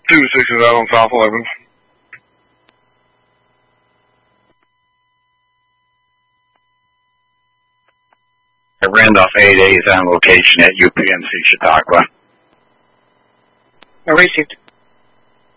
267 on South 11. Randolph 8A is on location at UPMC Chautauqua. Received.